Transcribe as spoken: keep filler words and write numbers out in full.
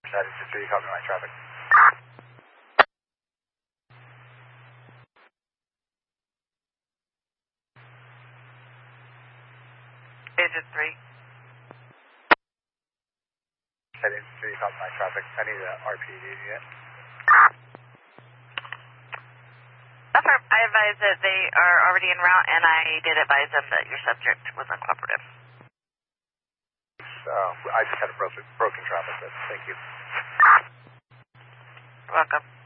That is three, copy my traffic. Agent three. Heading three, copy my traffic. I need a R P D unit. Affirm. I advise that they are already en route, and I did advise them that your subject was uncooperative. Uh, I just had a broken, broken traffic, but thank you. You're welcome.